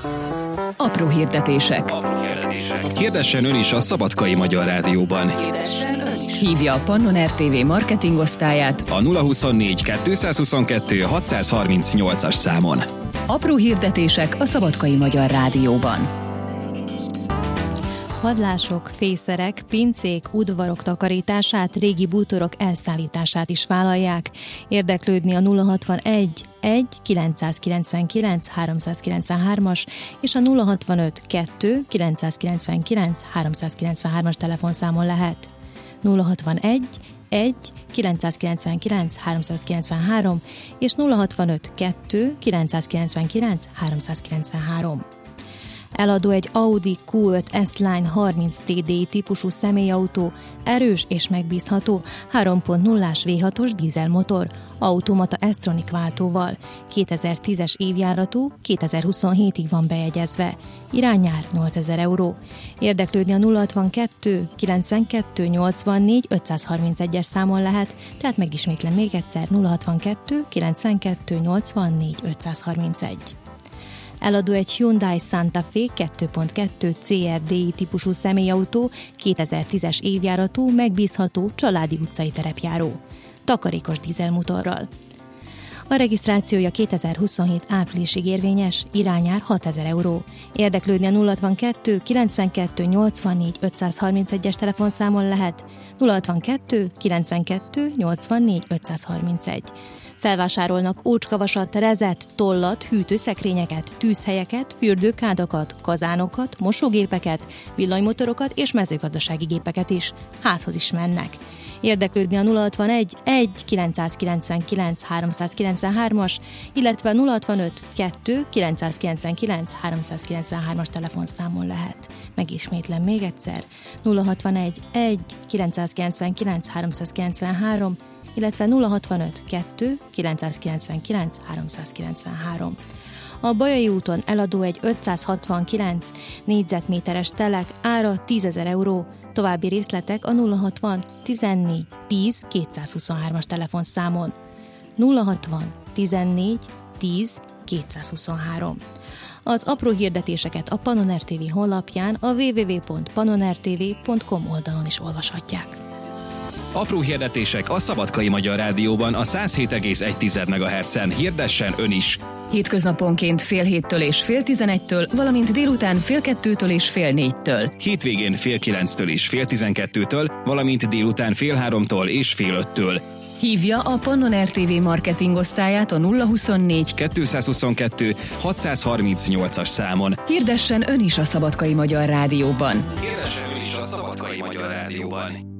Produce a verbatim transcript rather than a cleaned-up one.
Apró hirdetések. Apró hirdetések. Hirdessen ön is a Szabadkai Magyar Rádióban. Hívja a Pannon er té vé marketingosztályát a nulla huszonnégy kettőszázhuszonkettő hatszázharmincnyolcas számon. Apró hirdetések a Szabadkai Magyar Rádióban. Hadlások, fészerek, pincék, udvarok takarítását, régi bútorok elszállítását is vállalják. Érdeklődni a nulla hatvanegy egy kilencszázkilencvenkilenc háromszázkilencvenhármas és a nulla hatvanöt kettő kilencszázkilencvenkilenc háromszázkilencvenhármas telefonszámon lehet. nulla hatvanegy egy kilencszázkilencvenkilenc háromszázkilencvenhárom és nulla hatvanöt kettő kilencszázkilencvenkilenc háromszázkilencvenhárom. Eladó egy Audi kú öt S-Line harminc té dé i típusú személyautó, erős és megbízható, három pont nullás vé hatos dízelmotor, automata S-Tronic váltóval, kétezer-tízes évjáratú, kétezer-huszonhétig van bejegyezve, irányár nyolcezer euró. Érdeklődni a nulla hatvankettő kilencvenkettő nyolcvannégy ötszázharmincegyes számon lehet, tehát megismétlem még egyszer nulla hatvankettő kilencvenkettő nyolcvannégy ötszázharmincegy. Eladó egy Hyundai Santa Fe kettő pont kettő cé er dé i típusú személyautó, kétezer-tízes évjáratú, megbízható, családi utcai terepjáró, takarékos dízelmotorral. A regisztrációja kétezer-huszonhét áprilisig érvényes, irányár hatezer euró. Érdeklődni a nulla hatvankettő kilencvenkettő nyolcvannégy ötszázharmincegyes telefonszámon lehet, nulla hatvankettő kilencvenkettő nyolcvannégy ötszázharmincegy. Felvásárolnak ócskavasat, rezet, tollat, hűtőszekrényeket, tűzhelyeket, fürdőkádakat, kazánokat, mosógépeket, villanymotorokat és mezőgazdasági gépeket is. Házhoz is mennek. Érdeklődni a nulla hatvanegy egy kilencszázkilencvenkilenc háromszázkilencvenhármas, illetve a nulla hatvanöt kettő kilencszázkilencvenkilenc háromszázkilencvenhármas telefonszámon lehet. Megismétlem még egyszer, nulla hatvanegy egy kilencszázkilencvenkilenc háromszázkilencvenhárom, illetve nulla hatvanöt kettő kilencszázkilencvenkilenc háromszázkilencvenhárom. A Bajai úton eladó egy ötszázhatvankilenc négyzetméteres telek, ára tízezer euró, további részletek a nulla hatvan tizennégy tíz kétszázhuszonhármas telefonszámon. nulla hatvan tizennégy tíz kétszázhuszonhárom. Az apró hirdetéseket a Pannon er té vé honlapján, a double-u double-u double-u pont pannon er té vé pont com oldalon is olvashatják. Apró hirdetések a Szabadkai Magyar Rádióban a száz hét egész egy megahertzen. Hirdessen ön is! Hétköznaponként fél héttől és fél tizenegytől, valamint délután fél kettőtől és fél négytől. Hétvégén fél kilenctől és fél tizenkettőtől, valamint délután fél háromtól és fél öttől. Hívja a Pannon er té vé marketingosztályát a nulla huszonnégy kettőszázhuszonkettő hatszázharmincnyolcas számon. Hirdessen ön is a Szabadkai Magyar Rádióban. Hirdessen ön is a Szabadkai Magyar Rádióban.